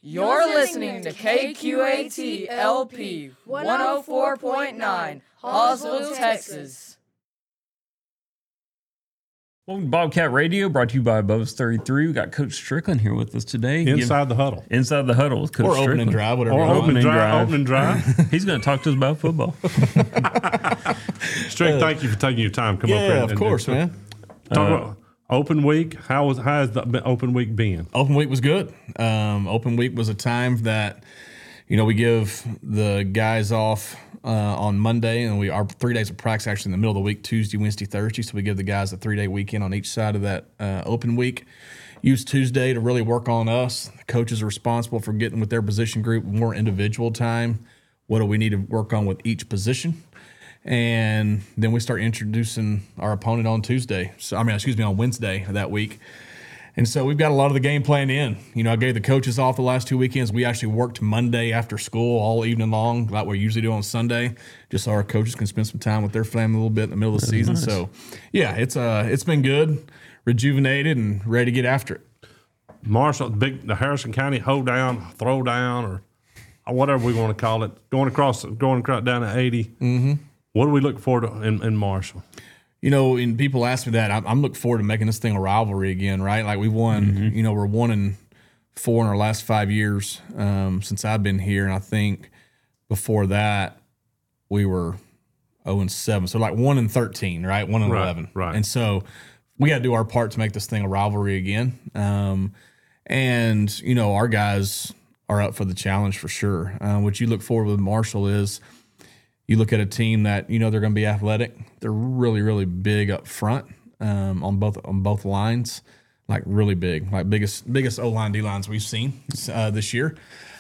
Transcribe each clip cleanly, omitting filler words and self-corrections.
You're listening to KQAT LP 104.9, Hallsville, Texas. Welcome to Bobcat Radio, brought to you by Bubba's 33. We got Coach Strickland here with us today. Inside the Huddle. Inside the Huddle with Coach or Strickland. Open and Drive, whatever. Or you want. Open and Drive. He's going to talk to us about football. Strick, thank you for taking your time. Come up here. Yeah, of course, man. Talk about open week. How has the open week been? Open week was good. Open week was a time that, we give the guys off on Monday, and our 3 days of practice actually in the middle of the week, Tuesday, Wednesday, Thursday. So we give the guys a 3-day weekend on each side of that open week. Use Tuesday to really work on us. The coaches are responsible for getting with their position group more individual time. What do we need to work on with each position? And then we start introducing our opponent on on Wednesday of that week. And so we've got a lot of the game plan in. I gave the coaches off the last 2 weekends. We actually worked Monday after school all evening long, like we usually do on Sunday, just so our coaches can spend some time with their family a little bit in the middle of the season. Nice. So, yeah, it's been good, rejuvenated, and ready to get after it. Marshall, the Harrison County hold down, throw down, or whatever we want to call it, going across down to 80. Mm-hmm. What do we look for in Marshall? And people ask me that. I'm looking forward to making this thing a rivalry again, right? Like we won, we're 1-4 in our last 5 years since I've been here. And I think before that, we were 0-7. So like 1-13, right? 1-11. Right. And so we got to do our part to make this thing a rivalry again. Our guys are up for the challenge for sure. What you look forward with Marshall is, you look at a team that they're going to be athletic. They're really, really big up front on both lines, like really big, like biggest O-line, D-lines we've seen this year.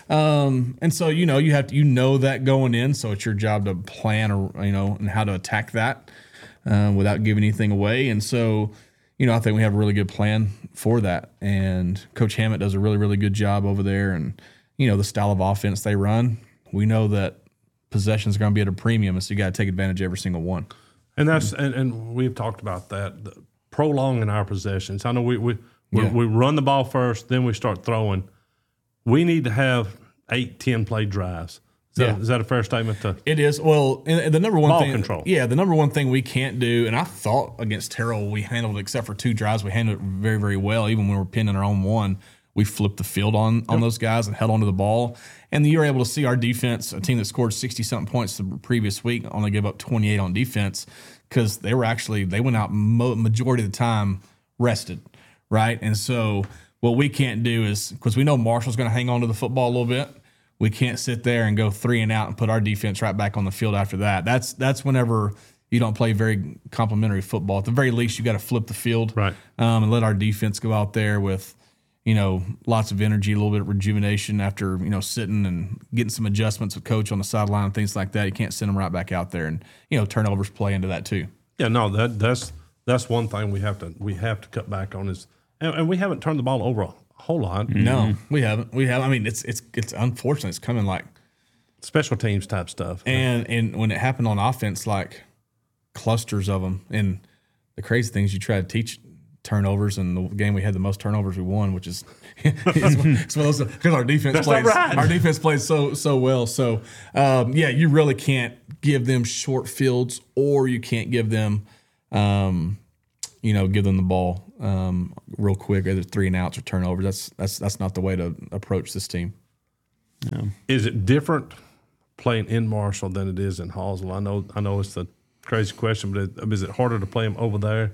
And so you have to that going in. So it's your job to plan and how to attack that without giving anything away. And so I think we have a really good plan for that. And Coach Hammett does a really, really good job over there. And the style of offense they run, we know that possessions are going to be at a premium, so you got to take advantage of every single one. And that's and we've talked about that, prolonging our possessions. I know we run the ball first, then we start throwing. We need to have 8-10 play drives. Is that a fair statement? It is. Well, and the number one ball thing, control. Yeah, the number one thing we can't do, and I thought against Terrell we handled it, except for 2 drives, we handled it very, very well. Even when we were pinning our own one, we flipped the field on those guys and held onto the ball. And you were able to see our defense, a team that scored 60-something points the previous week, only gave up 28 on defense because they went out majority of the time rested, right? And so what we can't do is, because we know Marshall's going to hang on to the football a little bit, we can't sit there and go 3 and out and put our defense right back on the field after that. That's whenever you don't play very complimentary football. At the very least, you got to flip the field, right, and let our defense go out there with lots of energy, a little bit of rejuvenation after, sitting and getting some adjustments with coach on the sideline and things like that. You can't send them right back out there, and, turnovers play into that too. Yeah, no, that's one thing we have to cut back on is, and we haven't turned the ball over a whole lot. Mm-hmm. No, we haven't. I mean, it's unfortunate. It's coming like special teams type stuff. And when it happened on offense, like clusters of them. And the crazy thing is you try to teach turnovers, and the game we had the most turnovers we won, which is because our defense plays so well. So you really can't give them short fields, or you can't give them give them the ball real quick, either 3 and outs or turnovers. That's not the way to approach this team. Yeah. Is it different playing in Marshall than it is in Hallsville? I know it's the crazy question, but is it harder to play them over there?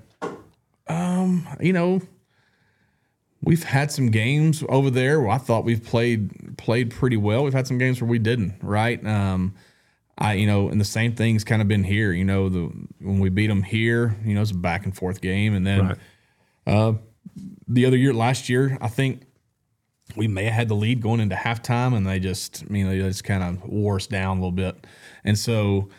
We've had some games over there where I thought we've played pretty well. We've had some games where we didn't, right? And the same thing's kind of been here. When we beat them here, it's a back and forth game. And then last year, I think we may have had the lead going into halftime, and they just kind of wore us down a little bit. And so,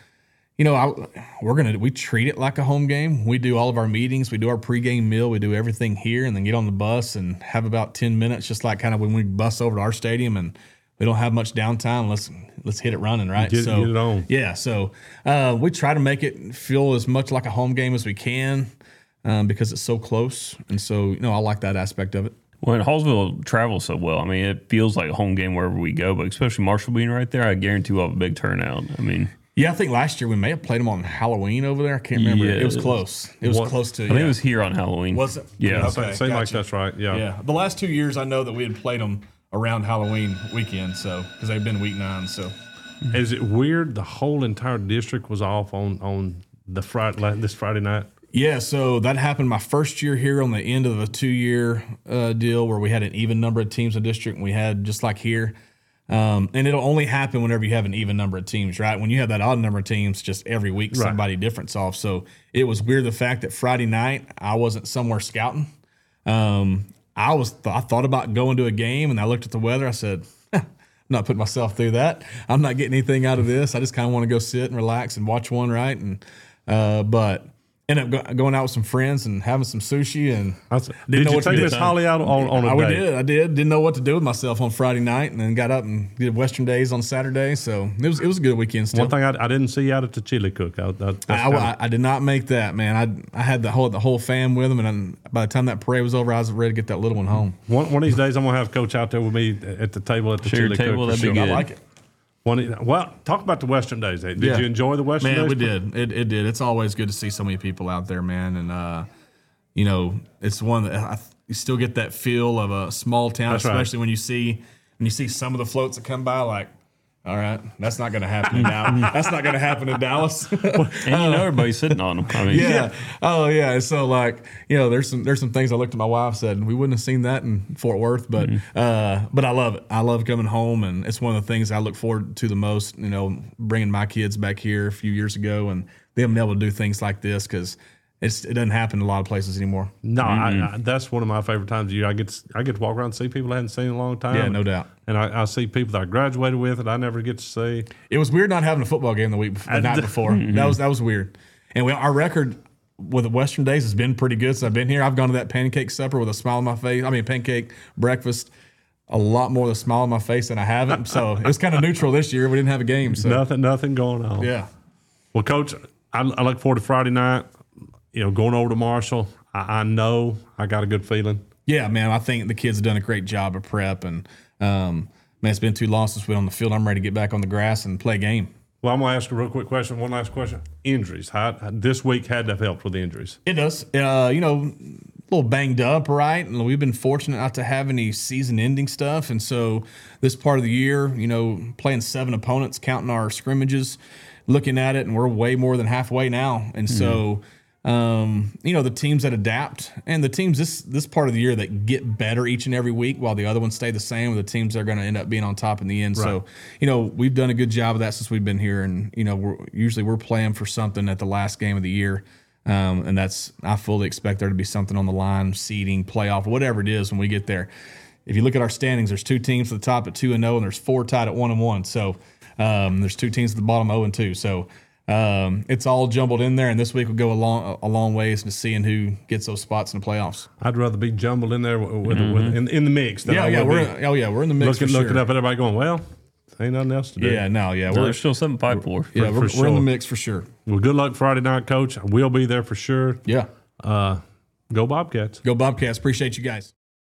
we treat it like a home game. We do all of our meetings, we do our pregame meal, we do everything here, and then get on the bus and have about 10 minutes, just like kind of when we bus over to our stadium, and we don't have much downtime. Let's hit it running, right? Get it on. Yeah. So we try to make it feel as much like a home game as we can because it's so close, and so I like that aspect of it. Well, and Hallsville travels so well. I mean, it feels like a home game wherever we go, but especially Marshall being right there, I guarantee we'll have a big turnout. I mean, yeah, I think last year we may have played them on Halloween over there. I can't remember. Yeah. It was close. It was close to. I think it was here on Halloween. Was it? Yeah. Okay, Seems like gotcha. that's right. Yeah. Yeah. The last 2 years, I know that we had played them around Halloween weekend, so because they've been week 9. So Is it weird? The whole entire district was off on the this Friday night. yeah, so that happened my first year here on the end of a 2-year deal where we had an even number of teams in the district, and we had just like here. And it'll only happen whenever you have an even number of teams, right? When you have that odd number of teams, just every week somebody different's off. So it was weird the fact that Friday night I wasn't somewhere scouting. I thought about going to a game, and I looked at the weather. I said, I'm not putting myself through that. I'm not getting anything out of this. I just kind of want to go sit and relax and watch one, right? And but ended up going out with some friends and having some sushi. And Did know you what to take do. Miss Holly out on a date? I did. Didn't know what to do with myself on Friday night, and then got up and did Western Days on Saturday. So it was a good weekend still. One thing I didn't see you out at the chili cook. I did not make that, man. I had the whole fam with them, and by the time that parade was over, I was ready to get that little one home. One of these days, I'm gonna have Coach out there with me at the table at the Share your chili table, cook. that'd be good. I like it. Well, talk about the Western Days. Did Yeah. you enjoy the Western Man, Days? we did. It did. It's always good to see so many people out there, man. And you know, it's one that you still get that feel of a small town, That's right. especially when you see some of the floats that come by. Like, all right, that's not going to happen in Dallas. That's not going to happen in Dallas. And you know everybody's sitting on them. I mean, Yeah. Oh, yeah. And so, like, you know, there's some things I looked at my wife, said we wouldn't have seen that in Fort Worth, but I love it. I love coming home, and it's one of the things I look forward to the most. You know, bringing my kids back here a few years ago, and them being able to do things like this because it doesn't happen in a lot of places anymore. No, I, that's one of my favorite times of year. I get to walk around and see people I hadn't seen in a long time. Yeah, no doubt. And I see people that I graduated with that I never get to see. It was weird not having a football game the night before. That was weird. And our record with the Western Days has been pretty good since I've been here. I've gone to that pancake supper with a smile on my face. I mean, pancake breakfast, a lot more with a smile on my face than I haven't. So it was kind of neutral this year. We didn't have a game. So Nothing going on. yeah. Well, Coach, I look forward to Friday night. You know, going over to Marshall, I know I got a good feeling. Yeah, man. I think the kids have done a great job of prep, and man, it's been too long since we've been on the field. I'm ready to get back on the grass and play a game. Well, I'm going to ask a real quick question. One last question. Injuries. This week had to have helped with the injuries. It does. You know, a little banged up, right? And we've been fortunate not to have any season-ending stuff, and so this part of the year, you know, playing 7 opponents, counting our scrimmages, looking at it, and we're way more than halfway now, and so. You know, the teams that adapt and the teams this part of the year that get better each and every week while the other ones stay the same, are the teams that are going to end up being on top in the end. Right. So, you know, we've done a good job of that since we've been here. And, you know, we're playing for something at the last game of the year. And I fully expect there to be something on the line, seeding, playoff, whatever it is when we get there. If you look at our standings, there's 2 teams at the top at 2-0, and there's 4 tied at 1-1. So there's 2 teams at the bottom 0-2. So it's all jumbled in there, and this week will go a long ways to seeing who gets those spots in the playoffs. I'd rather be jumbled in there in the mix. Than We're in the mix. Looking up at everybody going, well, ain't nothing else to do. There's still something to fight for. Yeah, we're sure. in the mix for sure. Well, good luck Friday night, Coach. We'll be there for sure. Yeah. Go Bobcats. Go Bobcats. Appreciate you guys.